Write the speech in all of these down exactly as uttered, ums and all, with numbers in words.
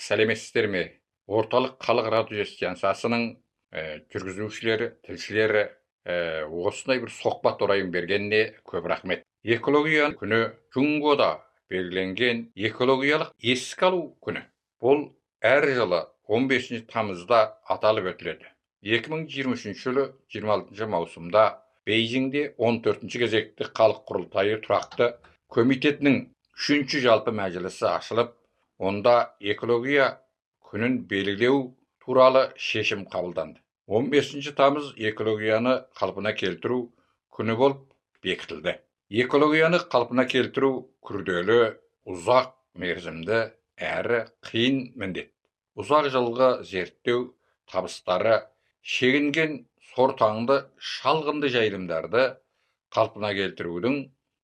сәлеметсіздер ме? Орталық халық радио станциясының ә, жүргізушілері, тілшілері ә, осындай бір сұхбат орайын бергеніне көп рахмет. Экология күні Джунгода белгіленген экологиялық еске алу күні. Бұл әр жылы он бесінші тамызда аталып өтіледі. екі мың жиырма үшінші жылы жиырма алтыншы маусымда Бейжіңде он төртінші кезекті халық құрылтайы тұрақты комитетінің үшінші жалпы мәжілісі ашылып, онда экология күнін белгілеу туралы шешім қабылданды. он бесінші тамыз экологияны қалпына келтіру күні болып бекітілді. Экологияны қалпына келтіру күрделі, ұзақ мерзімді әрі қиын міндет. Ұзақ жылғы зерттеу табыстары шегінген сортаңды шалғынды жайылымдарды қалпына келтірудің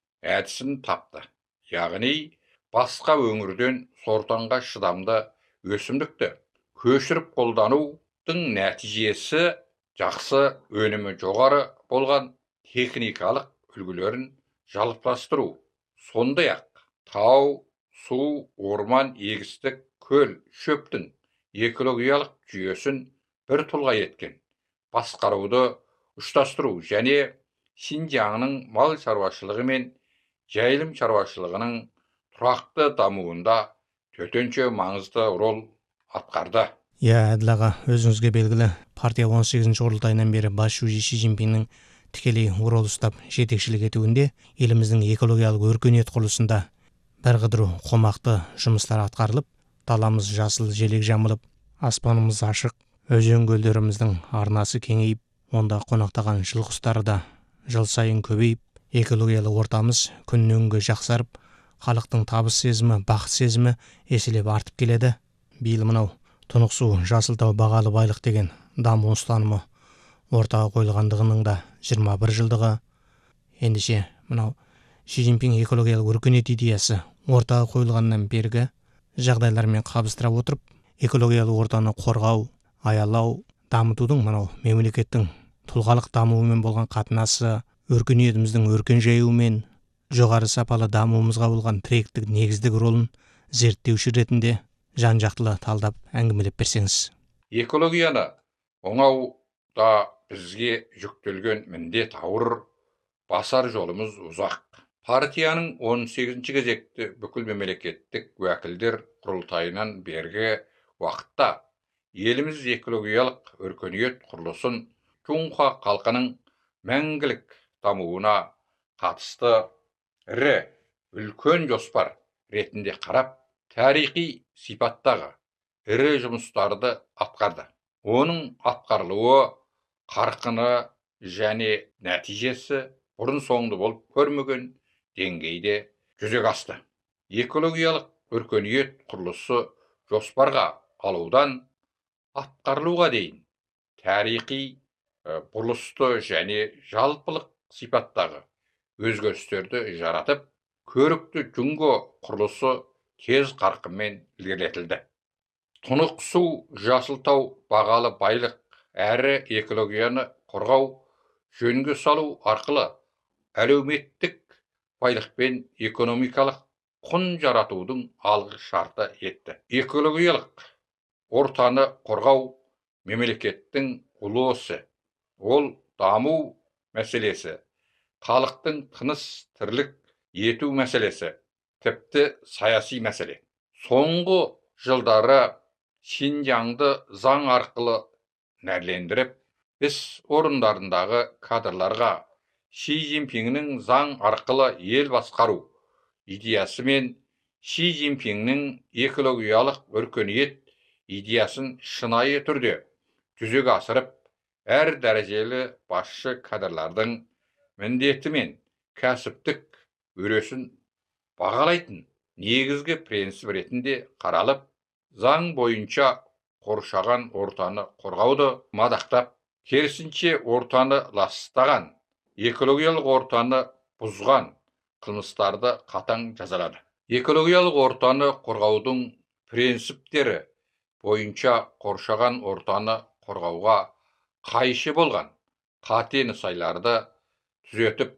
әдісін тапты. Яғни басқа өңірден сортаңға шыдамды өсімдікті көшіріп қолданудың нәтижесі жақсы, өнімі жоғары болған техникалық үлгілерін жалыптастыру. Сондай-ақ тау, су, орман, егістік, көл, шөптің экологиялық жүйесін бір тұлға еткен басқаруды ұштастыру және Шинжаңның мал шаруашылығы мен жайылым шаруашылығының тұрақты дамуында төтенше маңызды рол атқарды. Иә, Әділ аға, өзіңізге белгілі, партия он сегізінші құрылтайынан бері бас шүүжі Ши Цзиньпиннің тікелей рол ұстап жетекшілік етуінде еліміздің экологиялық өркениет құрылысында бірқыдыру қомақты жұмыстар атқарылып, даламыз жасыл желек жамылып, аспанымыз ашық, өзен көлдеріміздің арнасы кеңейіп, онда қонақтаған жыл құстары да жыл сайын көбейіп, экологиялық ортамыз күннен күнге жақсарып, халықтың табыс сезімі, бақыт сезімі еселеп артып келеді. Биыл мынау тұнық су, жасылтау бағалы байлық деген даму ұстанымы ортаға қойылғандығының да жиырма бір жылдығы. Ендеше мынау Ши Цзиньпин экологиялық өркениет идеясы ортаға қойылғаннан бергі жағдайлармен қабыстыра отырып, экологиялық ортаны қорғау, аялау, дамытудың мынау мемлекеттің тұлғалық дамуымен болған қатынасы, өркениетіміздің өркен жаюымен, жоғары сапалы дамуымызға болған тіректік негіздік ролын зерттеуші ретінде жан-жақтылы талдап әңгімелеп берсеңіз. Экологияны оңауда бізге жүктелген міндет ауыр, басар жолымыз ұзақ. Партияның он сегізінші кезекті бүкіл мемлекеттік уәкілдер құрылтайынан бергі уақытта еліміз экологиялық өркениет құрылысын Чунха халқының мәңгілік дамуына қатысты ірі үлкен жоспар ретінде қарап, тарихи сипаттағы ірі жұмыстарды атқарды. Оның атқарылуы, қарқыны және нәтижесі бұрын соңды болып көрмеген деңгейде жүзеге асты. Экологиялық өркениет құрылысы жоспарға алудан атқарылуға дейін тарихи бұрылысты және жалпылық сипаттағы өзгерістерді жаратып, көрікті Джунго құрылысы тез қарқынмен ілгерілетілді. Тұнық су, жасылтау бағалы байлық әрі экологияны қорғау, жөнге салу арқылы әлеуметтік байлық пен экономикалық құн жаратудың алғы шарты етті. Экологиялық ортаны қорғау мемлекеттің ұлы ісі. Ол даму мәселесі, халықтың тыныс тірлік ету мәселесі, тіпті саяси мәселе. Соңғы жылдары Шинжаңды заң арқылы нәрлендіріп, іс орындарындағы кадрларға Ши Цзиньпиннің заң арқылы ел басқару идеясы мен Ши Цзиньпиннің экологиялық өркениет идеясын шынайы түрде жүзеге асырып, әр дәрежелі басшы кадрлардың міндеті мен кәсіптік өресін бағалайтын негізгі принцип ретінде қаралып, заң бойынша қоршаған ортаны қорғауды мадақтап, керісінше ортаны ластаған, экологиялық ортаны бұзған қылмыстарды қатаң жазалады. Экологиялық ортаны қорғаудың принциптері бойынша қоршаған ортаны қорғауға қайшы болған қате нысайларды түзетіп,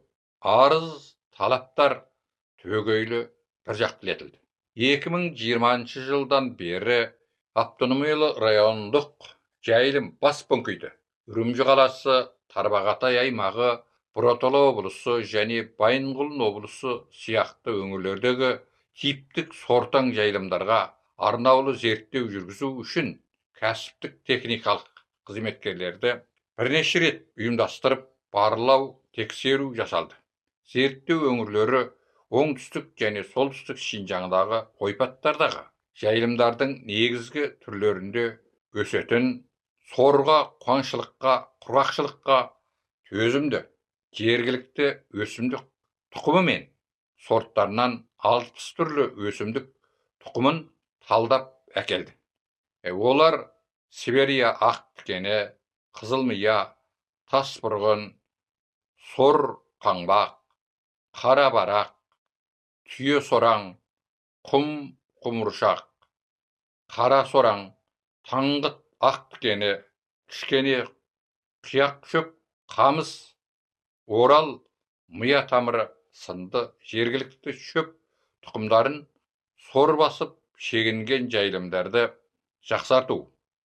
арыз талаптар түбегейлі біржақтылетілді. екі мың жиырмасыншы жылдан бері Автономиялы райондық жайылым бас пункті. Үрімжі қаласы, Тарбағатай аймағы, Бұратала облысы және Байынқұлын облысы сияқты өңірлердегі типтік сортаң жайылымдарға арнаулы зерттеу жүргізу үшін кәсіптік техникалық қызметкерлерді бірнеше рет ұйымдастырып, барлау, тексеру жасалды. Зерттеу өңірлері оңтүстік және солтүстік Шинжаңдағы ойпаттардағы жайылымдардың негізгі түрлерінде өсетін, сорға, қуаңшылыққа, құрғақшылыққа төзімді жергілікті өсімдік тұқымы мен сорттарынан алпыс түрлі өсімдік тұқымын талдап әкелді. Е, олар Сибирия ақ тікені, қызылмия, тасбұрғын, сор қаңбақ, қара барақ, түйе сораң, құм құмыршақ, қара сораң, таңғыт ақ тікені, кішкене қияқ шөп, қамыс, орал, мия тамыры сынды жергілікті шөп тұқымдарын сор басып шегінген жайылымдарды жақсарту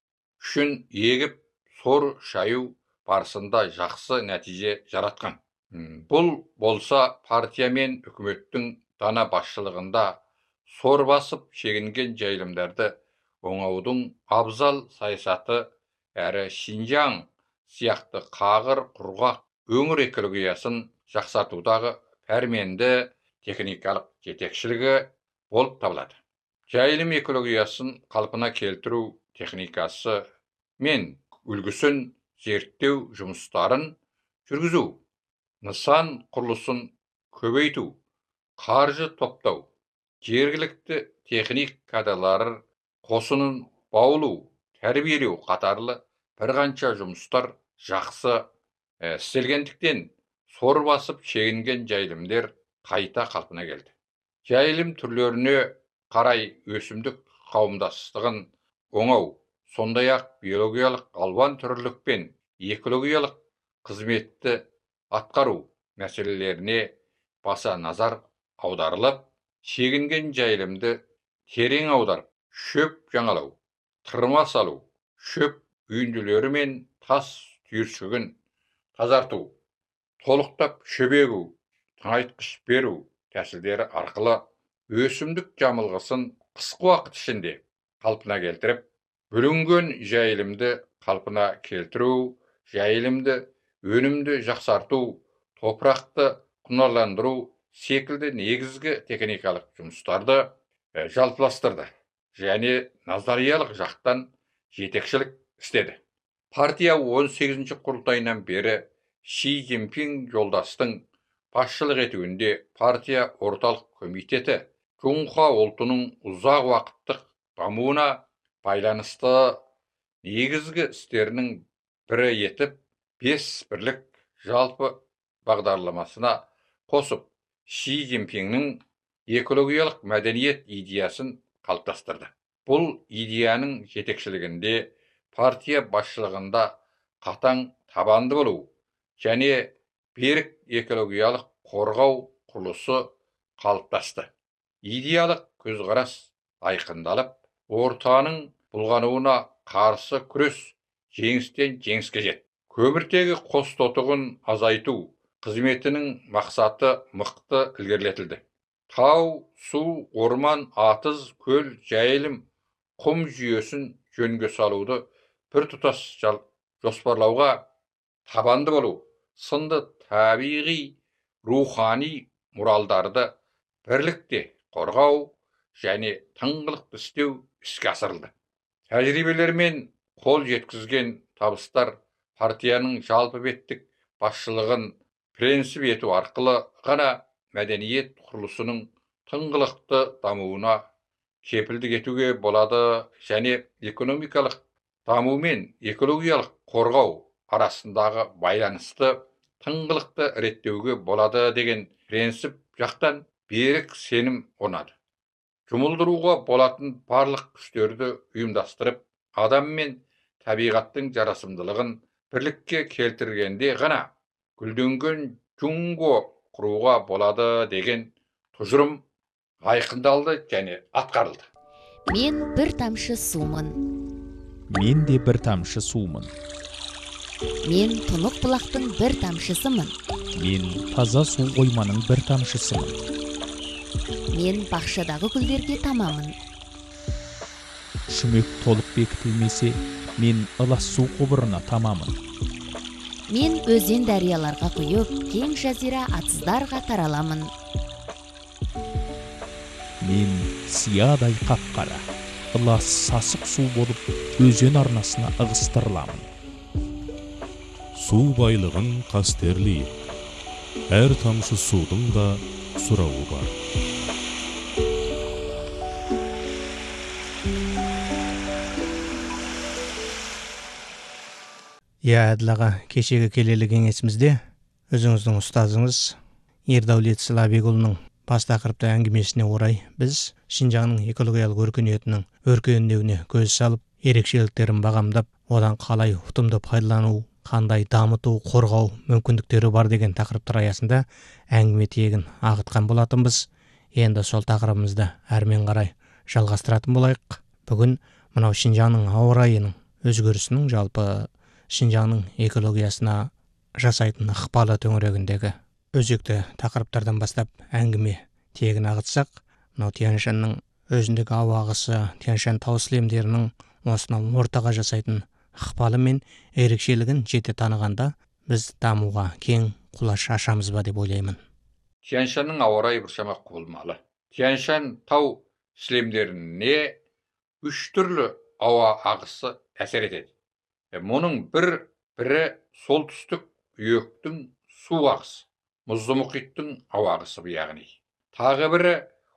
үшін егіп сор шаю барысында жақсы нәтиже жаратқан. Бұл болса партия мен үкіметтің дана басшылығында сор басып шегінген жайылымдарды оңаудың абзал саясаты әрі Шинжаң сияқты қағыр құрғақ өңір экологиясын жақсартудағы пәрменді техникалық жетекшілігі болып табылады. Жайылым экологиясын қалпына келтіру техникасы мен үлгісін зерттеу жұмыстарын жүргізу, нысан құрылысын көбейту, қаржы топтау, жергілікті техник кадрлар қосынын баулу, тәрбиелеу қатарлы бірқанша жұмыстар жақсы істелгендіктен сор басып шегінген жайылымдар қайта қалпына келді. Жайылым түрлеріне қарай өсімдік қауымдастығын оңау, сондай-ақ биологиялық алуан түрлілік пен экологиялық қызметті атқару мәселелеріне баса назар аударылып, шегінген жайылымды терең аударып, шөп жаңалау, тырма салу, шөп үйінділері мен тас түйіршігін тазарту, толықтап шөп егу, тыңайтқыш беру тәсілдері арқылы өсімдік жамылғысын қысқы уақыт ішінде қалпына келтіріп, бүлінген жайылымды қалпына келтіру, жайылымды өнімді жақсарту, топырақты құнарландыру секілді негізгі техникалық жұмыстарды жалпыластырды және назариялық жақтан жетекшілік істеді. Партия он сегізінші құрылтайынан бері Ши Цзиньпин жолдастың басшылық етуінде партия орталық комитеті Жоңқа ұлтының ұзақ уақыттық дамуына байланысты негізгі істерінің бірі етіп, бес бірлік жалпы бағдарламасына қосып, Ши Цзиньпиннің экологиялық мәдениет идеясын қалыптастырды. Бұл идеяның жетекшілігінде партия басшылығында қатаң табанды болу және берік экологиялық қорғау құрылысы қалыптасты. Идеялық көзқарас айқындалып, ортаның бұлғануына қарсы күрес жеңістен жеңіске жетті. Көміртегі қос тотығын азайту қызметінің мақсаты мықты ілгерілетілді. Тау, су, орман, атыз, көл, жайылым, құм жүйесін жөнге салуды бір тұтас жоспарлауға табанды болу, сынды табиғи, рухани мұралдарды бірлікте қорғау және тыңғылықты істеу іске асырылды. Тәжірибелермен қол жеткізген табыстар партияның жалпы беттік басшылығын принцип ету арқылы ғана мәдениет құрылысының тыңғылықты дамуына кепілдік етуге болады және экономикалық даму мен экологиялық қорғау арасындағы байланысты тыңғылықты реттеуге болады деген принцип жақтан берік сенім орнады. Жұмылдыруға болатын барлық күштерді ұйымдастырып, адам мен табиғаттың жарасымдылығын бірлікке келтіргенде ғана гүлденген Джунго құруға болады деген тұжырым айқындалды және атқарылды. Мен бір тамшы сумын. Мен де бір тамшы сумын. Мен тұнық бұлақтың бір тамшысымын. Мен таза су қойманың бір тамшысымын. Мен бақшадағы гүлдерге тамамын. Шүмек толық бекітілмесе, мен ылас су құбырына тамамын. Мен өзен дарияларға құйып, кең жазира атсыздарға тараламын. Мен сиядай қап-қара, ылас сасық су болып, өзен арнасына ығыстырыламын. Су байлығын қастерлейік. Әр тамшы судың да сұрауы бар. Я Әділ аға, кешегі келелі кеңесімізде өзіңіздің ұстазыңыз Ердәулет Сылабекұлының бас тақырыпты әңгімесіне орай біз Шинжаңның экологиялық өркениетінің өркендеуіне көз салып, ерекшеліктерін бағамдап, одан қалай ұтымды пайдалану, қандай дамыту, қорғау мүмкіндіктері бар деген тақырыптар аясында әңгіме тиегін ағытқан болатынбыз. Енді сол тақырыбымызды әрмен қарай жалғастыратын болайық. Бүгін мынау Шинжаңның ауа райының өзгерісінің, жалпы Шинжаңның экологиясына жасайтын ықпалы төңірегіндегі өзекті тақырыптардан бастап әңгіме тиегін ағытсақ, мынау Тянь-Шаньның өзіндегі ауа ағысы, Тянь-Шань тау сілемдерінің осынау ортаға жасайтын ықпалы мен ерекшелігін жете танығанда, біз дамуға кең құлаш ашамыз ба деп ойлаймын. Тянь-Шаньның ауа райы біршама құбылмалы. Тянь-Шань тау сілемдеріне үш түрлі ауа ағысы әсер етеді. Мұның бір бірі солтүстік үйектің су ағысы, мұзды мұхиттың ауа ағысы яғни. Тағы бірі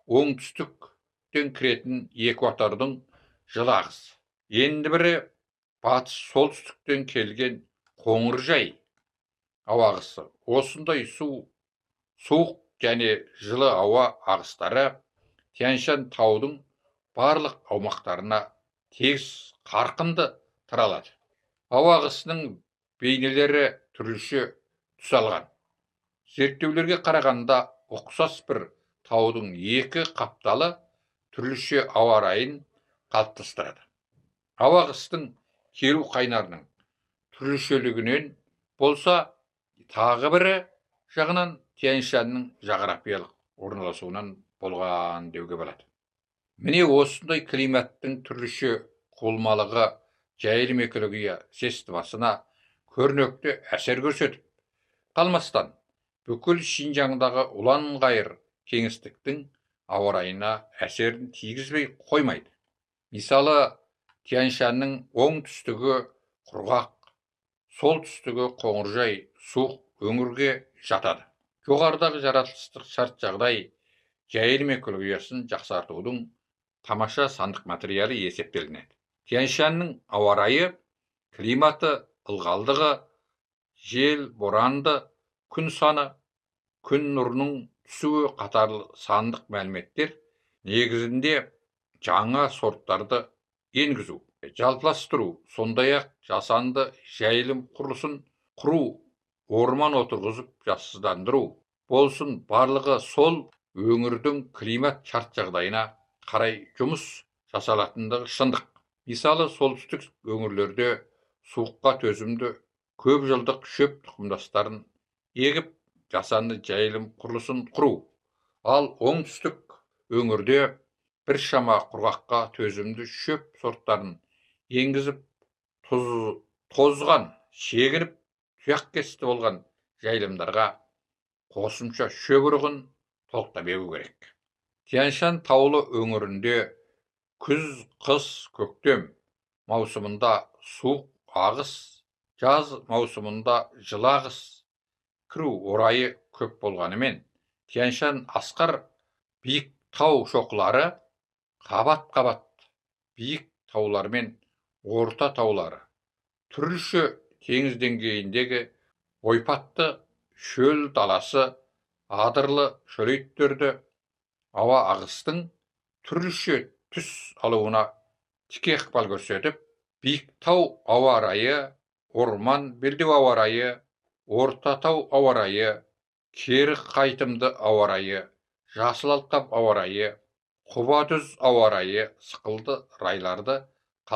оңтүстіктен кіретін экватордың жылы ағысы. Енді бірі батыс солтүстіктен келген Қоңыржай ауа ағысы. Осындай су, суық және жылы ауа ағыстары Тянь-Шань таудың барлық аумақтарына тегіс қарқынды таралады. Ауа ағысының бейнелері түрліше түс алған. Зерттеулерге қарағанда ұқсас бір таудың екі қапталы түрліше ауа райын қалыптастырады. Ауа ағысының келу қайнарының түрлішелігінен болса, тағы бірі жағынан Тянь-Шаньның жағрапиялық орналасуынан болған деуге болады. Міне осындай климаттың түрліше құбылмалығы жайылым экология системасына көрнекті әсер көрсетіп қалмастан, бүкіл Шинжаңдағы ұлан-ғайыр кеңістіктің ауа райына әсерін тигізбей қоймайды. Мысалы, Тянь-Шаньның оңтүстігі құрғақ, солтүстігі Қоңыржай суық өңірге жатады. Жоғарыдағы жаратылыстық шарт жағдай жайылым экологиясын жақсартудың тамаша сандық материалы есептелінеді. Тянь-Шаньның ауа райы, климаты, ылғалдығы, жел, боранды, күн саны, күн нұрының түсуі қатарлы сандық мәліметтер негізінде жаңа сорттарды енгізу, жалпыластыру, сондай-ақ жасанды жайылым құрылысын құру, орман отырғызып жассыздандыру болсын, барлығы сол өңірдің климат шарт жағдайына қарай жұмыс жасалатындығы шындық. Мысалы, солтүстік өңірлерде суыққа төзімді көп жылдық шөп тұқымдастарын егіп жасанды жайылым құрылысын құру. Ал оңтүстік өңірде біршама құрғаққа төзімді шөп сорттарын енгізіп, тозған, шегініп, тұяқ кесті болған жайылымдарға қосымша шөп ұрығын толықтап егу керек. Тянь-Шань таулы өңірінде күз, қыс, көктем маусымында суық ағыс, жаз маусымында жылы ағыс кіру орайы көп болғанымен, Тянь-Шань асқар биік тау шоқылары, қабат-қабат биік таулар мен орта таулары, түрліше теңіз деңгейіндегі ойпатты шөл даласы, адырлы шөлейттерді ауа ағыстың түрліше түс алуына тіке ықпал көрсетіп, биік тау ауа райы, орман белдеу ауа райы, орта тау ауа райы, кері қайтымды ауа райы, жасыл алқап ауа райы, Құба түз ауа райы сықылды райларды